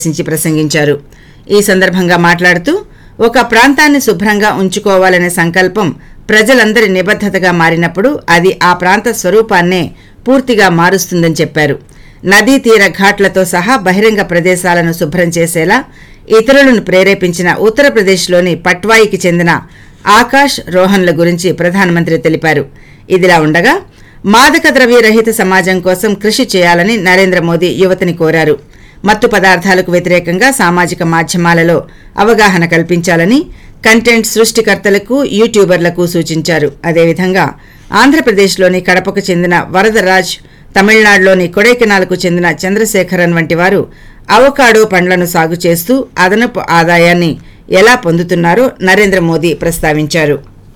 ప్రసంగించారు. ఈ సందర్భంగా మాట్లాడుతూ ఒక ప్రాంతాన్ని శుభ్రంగా ఉంచుకోవాలనే సంకల్పం ప్రజలందరి నిబద్ధతగా మారినప్పుడు అది ఆ ప్రాంత స్వరూపాన్నే పూర్తిగా మారుస్తుందని చెప్పారు. నదీ తీర ఘాట్లతో సహా బహిరంగ ప్రదేశాలను శుభ్రం చేసేలా ఇతరులను ప్రేరేపించిన ఉత్తరప్రదేశ్లోని పట్వాయికి చెందిన ఆకాష్ రోహన్ల గురించి ప్రధానమంత్రి తెలిపారు. ఇదిలా ఉండగా మాదక ద్రవ్య రహిత సమాజం కోసం కృషి చేయాలని నరేంద్ర మోదీ యువతని కోరారు. మత్తు పదార్థాలకు వ్యతిరేకంగా సామాజిక మాధ్యమాలలో అవగాహన కల్పించాలని కంటెంట్ సృష్టికర్తలకు, యూట్యూబర్లకు సూచించారు. అదేవిధంగా ఆంధ్రప్రదేశ్లోని కడపకు చెందిన వరదరాజ్, తమిళనాడులోని కొడైకెనాల్కు చెందిన చంద్రశేఖరన్ వంటి వారు అవకాడో పండ్లను సాగు చేస్తూ అదనపు ఆదాయాన్ని ఎలా పొందుతున్నారో నరేంద్ర మోదీ ప్రస్తావించారు.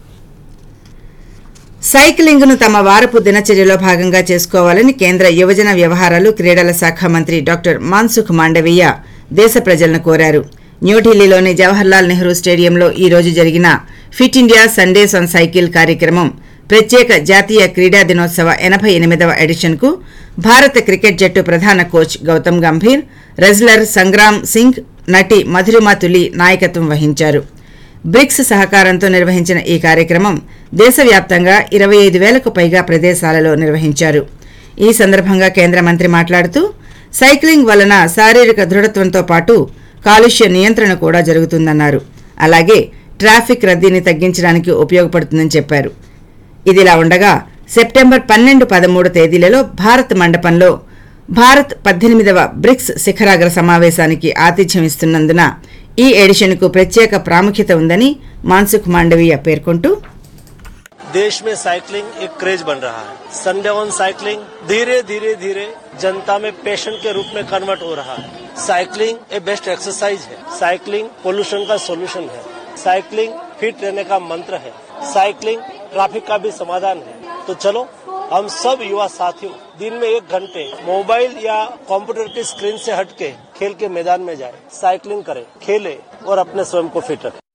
సైక్లింగ్ను తమ వారపు దినచర్యలో భాగంగా చేసుకోవాలని కేంద్ర యువజన వ్యవహారాలు, క్రీడల శాఖ మంత్రి డాక్టర్ మాన్సుఖ్ మాండవీయ దేశ ప్రజలను కోరారు. న్యూఢిల్లీలోని జవహర్లాల్ నెహ్రూ స్టేడియంలో ఈ రోజు జరిగిన fit India Sundays on cycle కార్యక్రమం ప్రత్యేక జాతీయ క్రీడా దినోత్సవ 88వ ఎడిషన్కు భారత క్రికెట్ జట్టు ప్రధాన కోచ్ గౌతమ్ గంభీర్, రెజ్లర్ సంగ్రామ్ సింగ్, నటి మధురిమ తులి నాయకత్వం వహించారు. బ్రిక్స్ సహకారంతో నిర్వహించిన ఈ కార్యక్రమం దేశవ్యాప్తంగా 25,000కు పైగా ప్రదేశాలలో నిర్వహించారు. ఈ సందర్భంగా కేంద్ర మంత్రి మాట్లాడుతూ సైక్లింగ్ వలన శారీరక దృఢత్వంతో పాటు కాలుష్య నియంత్రణ కూడా జరుగుతుందన్నారు. అలాగే ట్రాఫిక్ రద్దీని తగ్గించడానికి ఉపయోగపడుతుందని చెప్పారు. ఇదిలా ఉండగా సెప్టెంబర్ 12, 13 తేదీలలో భారత్ మండపంలో భారత్ 18వ బ్రిక్స్ శిఖరాగ్ర సమావేశానికి ఆతిథ్యం ఇస్తున్నందున ఈ ఎడిషన్కు ప్రత్యేక ప్రాముఖ్యత ఉందని మాన్సుఖ్ మాండవీయ పేర్కొంటూ देश में साइकिलिंग एक क्रेज बन रहा है. संडे ऑन साइकिलिंग धीरे धीरे जनता में पैशन के रूप में कन्वर्ट हो रहा है. साइकिलिंग ए बेस्ट एक्सरसाइज है. साइकिलिंग पोल्यूशन का सोल्यूशन है. साइकिलिंग फिट रहने का मंत्र है. साइकिलिंग ट्रैफिक का भी समाधान है. तो चलो हम सब युवा साथियों दिन में 1 घंटे मोबाइल या कंप्यूटर की स्क्रीन से हटके खेल के मैदान में जाए, साइकिलिंग करें, खेले और अपने स्वयं को फिट रखें.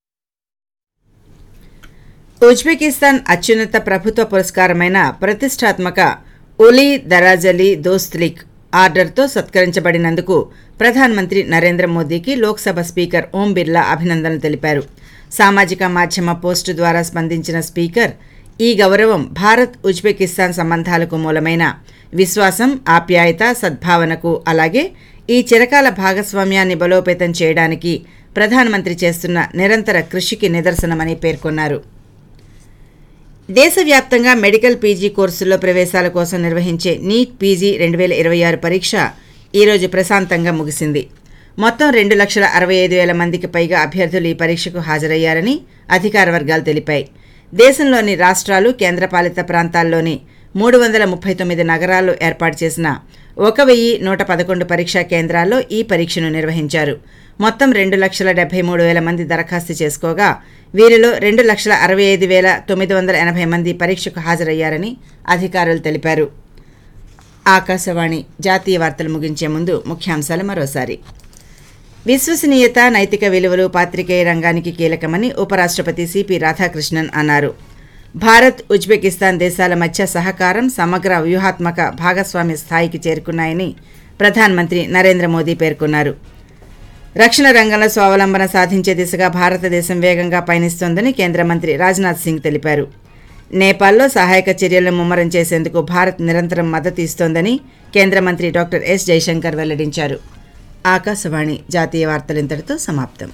ఉజ్బెకిస్తాన్ అత్యున్నత ప్రభుత్వ పురస్కారమైన ప్రతిష్టాత్మక ఒలీ దరాజలీ దోస్త్లిక్ ఆర్డర్తో సత్కరించబడినందుకు ప్రధానమంత్రి నరేంద్ర మోదీకి లోక్సభ స్పీకర్ ఓం బిర్లా అభినందనలు తెలిపారు. సామాజిక మాధ్యమ పోస్టు ద్వారా స్పందించిన స్పీకర్ ఈ గౌరవం భారత్ ఉజ్బెకిస్తాన్ సంబంధాలకు మూలమైన విశ్వాసం, ఆప్యాయత, సద్భావనకు, అలాగే ఈ చిరకాల భాగస్వామ్యాన్ని బలోపేతం చేయడానికి ప్రధానమంత్రి చేస్తున్న నిరంతర కృషికి నిదర్శనమని పేర్కొన్నారు. దేశవ్యాప్తంగా మెడికల్ పీజీ కోర్సుల్లో ప్రవేశాల కోసం నిర్వహించే నీట్ పీజీ 2026 పరీక్ష ఈరోజు ప్రశాంతంగా ముగిసింది. మొత్తం 2,65,000 మందికి పైగా అభ్యర్థులు ఈ పరీక్షకు హాజరయ్యారని అధికార వర్గాలు తెలిపాయి. దేశంలోని రాష్ట్రాలు, కేంద్రపాలిత ప్రాంతాల్లోని 339 నగరాల్లో ఏర్పాటు చేసిన 1,111 పరీక్షా కేంద్రాల్లో ఈ పరీక్షను నిర్వహించారు. మొత్తం 2,73,000 మంది దరఖాస్తు చేసుకోగా వీరిలో 2,65,980 మంది పరీక్షకు హాజరయ్యారని అధికారులు తెలిపారు. ఆకాశవాణి జాతీయ వార్తలు ముగించే ముందు ముఖ్యాంశాలు మరోసారి. విశ్వసనీయత, నైతిక విలువలు పాత్రికేయ రంగానికి కీలకమని ఉపరాష్ట్రపతి సిపి రాధాకృష్ణన్ అన్నారు. భారత్, ఉజ్బెకిస్తాన్ దేశాల మధ్య సహకారం సమగ్ర వ్యూహాత్మక భాగస్వామ్య స్థాయికి చేరుకున్నాయని ప్రధానమంత్రి నరేంద్ర మోదీ పేర్కొన్నారు. రక్షణ రంగంలో స్వావలంబన సాధించే దిశగా భారతదేశం వేగంగా పయనిస్తోందని కేంద్ర మంత్రి రాజ్నాథ్ సింగ్ తెలిపారు. నేపాల్లో సహాయక చర్యలను ముమ్మరం చేసేందుకు భారత్ నిరంతరం మద్దతు ఇస్తోందని కేంద్ర మంత్రి డాక్టర్ ఎస్ జైశంకర్ వెల్లడించారు. ఆకాశవాణి జాతీయ వార్తలు ఇంతటితో సమాప్తం.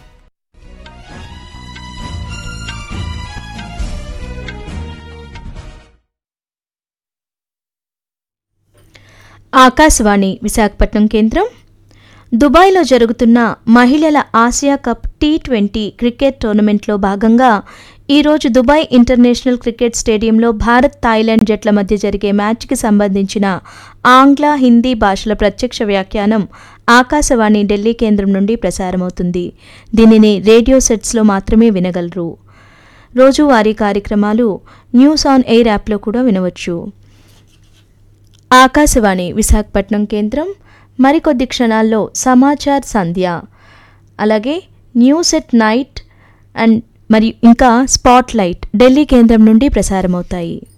ఆకాశవాణి విశాఖపట్నం కేంద్రం. దుబాయ్లో జరుగుతున్న మహిళల ఆసియా కప్ T20 క్రికెట్ టోర్నమెంట్లో భాగంగా ఈరోజు దుబాయ్ ఇంటర్నేషనల్ క్రికెట్ స్టేడియంలో భారత్, థాయిలాండ్ జట్ల మధ్య జరిగే మ్యాచ్కి సంబంధించిన ఆంగ్ల, హిందీ భాషల ప్రత్యక్ష వ్యాఖ్యానం ఆకాశవాణి ఢిల్లీ కేంద్రం నుండి ప్రసారమవుతుంది. దీనిని రేడియో సెట్స్లో మాత్రమే వినగలరు. రోజువారీ కార్యక్రమాలు న్యూస్ ఆన్ ఎయిర్ యాప్లో కూడా వినవచ్చు. ఆకాశవాణి విశాఖపట్నం కేంద్రం మరికొద్ది క్షణాల్లో సమాచార్ సంధ్య, అలాగే న్యూస్ ఎట్ నైట్ అండ్ మరియు ఇంకా స్పాట్ లైట్ ఢిల్లీ కేంద్రం నుండి ప్రసారమవుతాయి.